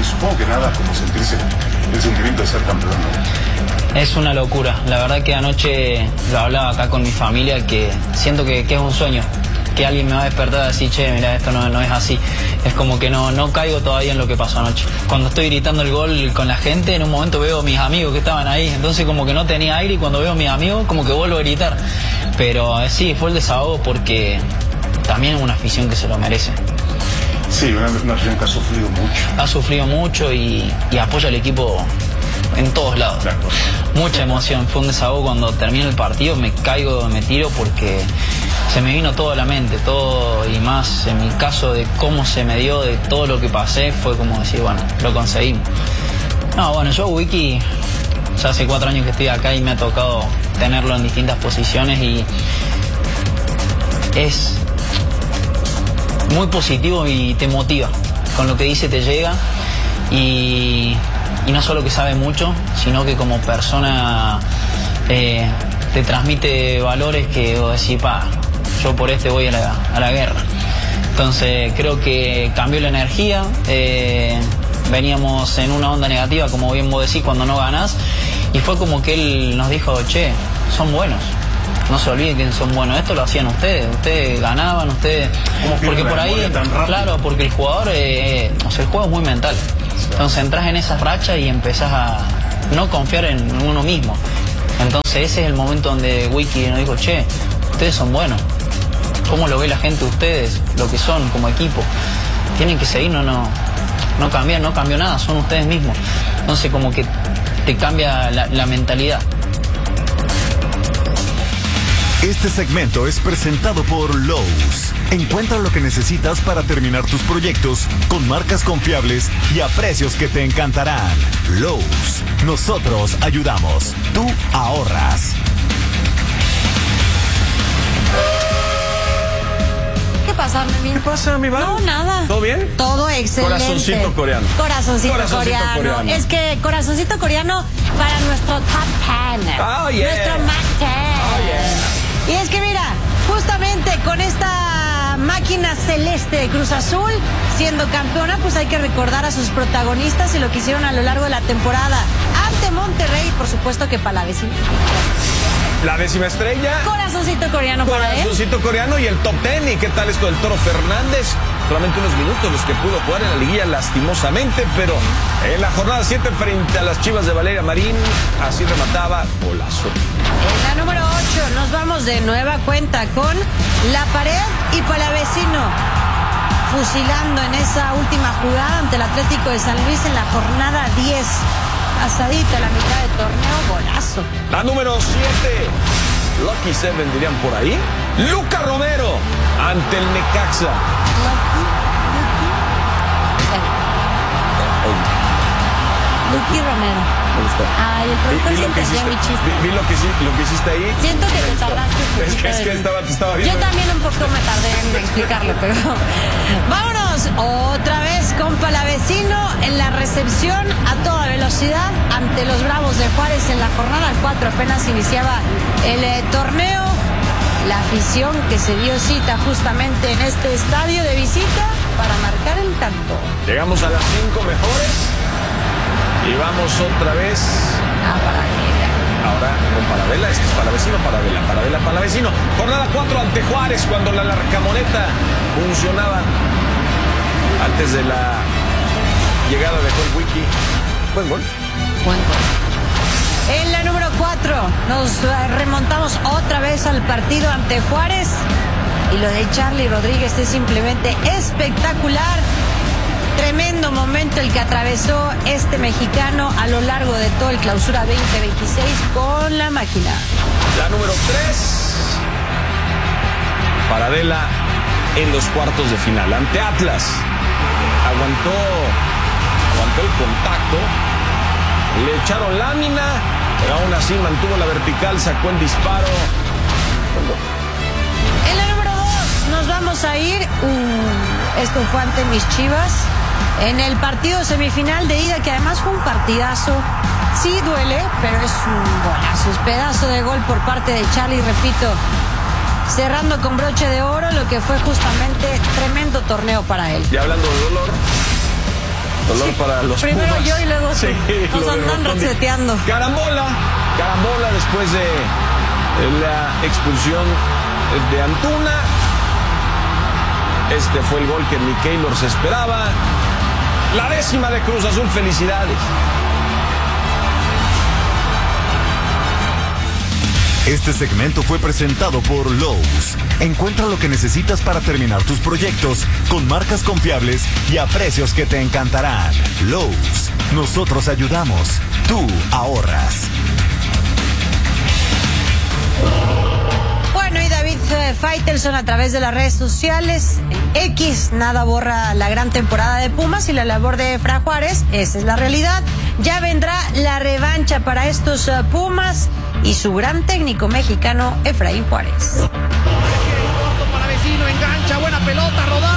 y supongo que nada como sentirse el sentimiento de ser campeón, ¿no? Es una locura. La verdad que anoche lo hablaba acá con mi familia, que siento que es un sueño. Que alguien me va a despertar y decir, che, mira, esto no es así. Es como que no caigo todavía en lo que pasó anoche. Cuando estoy gritando el gol con la gente, en un momento veo a mis amigos que estaban ahí. Entonces como que no tenía aire y cuando veo a mis amigos como que vuelvo a gritar. Pero sí, fue el desahogo porque también es una afición que se lo merece. Sí, una afición que ha sufrido mucho. Ha sufrido mucho y apoya al equipo en todos lados. Claro. Mucha emoción. Fue un desahogo cuando termina el partido, me caigo, me tiro porque se me vino todo a la mente, todo y más en mi caso de cómo se me dio, de todo lo que pasé, fue como decir, bueno, lo conseguimos. No, bueno, yo Wiki, ya hace 4 años que estoy acá y me ha tocado tenerlo en distintas posiciones y es muy positivo y te motiva. Con lo que dice te llega y no solo que sabe mucho, sino que como persona te transmite valores que vos decís, yo por voy a la guerra. Entonces creo que cambió la energía, veníamos en una onda negativa, como bien vos decís, cuando no ganás, y fue como que él nos dijo, che, son buenos. No se olviden que son buenos, esto lo hacían ustedes ganaban, porque por ahí, claro, porque el jugador, el juego es muy mental. Entonces entras en esas rachas y empezás a no confiar en uno mismo. Entonces ese es el momento donde Wiki nos dijo, che, ustedes son buenos. ¿Cómo lo ve la gente ustedes? Lo que son como equipo. Tienen que seguir, no cambian, no cambió nada, son ustedes mismos. Entonces como que te cambia la mentalidad. Este segmento es presentado por Lowe's. Encuentra lo que necesitas para terminar tus proyectos con marcas confiables y a precios que te encantarán. Lowe's. Nosotros ayudamos. Tú ahorras. ¿Qué pasa, Memín? ¿Qué pasa, mi Val? No, nada. ¿Todo bien? Todo excelente. Corazoncito coreano. Corazoncito coreano. Es que corazoncito coreano para nuestro top 10. Oh, yeah. Nuestro Mac 10. Oh, yeah. Y es que mira, justamente con esta máquina celeste de Cruz Azul, siendo campeona, pues hay que recordar a sus protagonistas y lo que hicieron a lo largo de la temporada. Ante Monterrey, por supuesto que Palavecino. La 10ª estrella. Corazoncito coreano para él. Corazoncito coreano y el top 10. ¿Y qué tal esto del Toro Fernández? Solamente unos minutos los que pudo jugar en la liguilla lastimosamente, pero en la jornada 7 frente a las Chivas de Valeria Marín, así remataba golazo. En la número 8 nos vamos de nueva cuenta con La Pared y Palavecino, fusilando en esa última jugada ante el Atlético de San Luis en la jornada 10. Pasadita la mitad del torneo, golazo. La número 7, Lucky Seven dirían por ahí. Luca Romero ante el Necaxa. Lucky Romero. Me gustó. Ay, el productor sí entendía mi chiste. Vi lo que hiciste ahí. Siento que te tardaste un poquito. Es que te estaba viendo. Yo también un poco me tardé en explicarlo, pero vámonos otra vez con Palavecino en la recepción a toda velocidad ante los Bravos de Juárez en la jornada 4. Apenas iniciaba el torneo. La afición que se dio cita justamente en este estadio de visita para marcar el tanto. Llegamos a las 5 mejores y vamos otra vez a Paravela. Ahora con Paravela, es que es Palavecino, Paravela, Palavecino. Jornada 4 ante Juárez cuando la larcamoneta funcionaba antes de la llegada de Gol Wiki. Buen gol. Buen gol. En la número 4 nos remontamos otra vez al partido ante Juárez y lo de Charly Rodríguez es simplemente espectacular. Tremendo momento el que atravesó este mexicano a lo largo de todo el Clausura 2026 con la máquina. La número 3, Paradela en los cuartos de final ante Atlas. Aguantó el contacto, le echaron lámina, pero aún así mantuvo la vertical, sacó el disparo. En la número 2 nos vamos a ir. Esto fue ante mis Chivas en el partido semifinal de ida, que además fue un partidazo. Sí duele, pero es un golazo, es pedazo de gol por parte de Charly, repito, cerrando con broche de oro lo que fue justamente tremendo torneo para él. Y hablando de dolor, Dolor para los Primero Pumas. yo y luego tú. Sí, Nos lo de andan Rotondi. reseteando. Carambola después de la expulsión de Antuna. Este fue el gol que ni Keylor se esperaba. La 10ª de Cruz Azul, felicidades. Este segmento fue presentado por Lowe's. Encuentra lo que necesitas para terminar tus proyectos con marcas confiables y a precios que te encantarán. Lowe's, nosotros ayudamos, tú ahorras. Bueno, y David Faitelson a través de las redes sociales, X, nada borra la gran temporada de Pumas y la labor de Fran Juárez, esa es la realidad. Ya vendrá la revancha para estos Pumas y su gran técnico mexicano, Efraín Juárez. Palavecino engancha, buena pelota, rodada.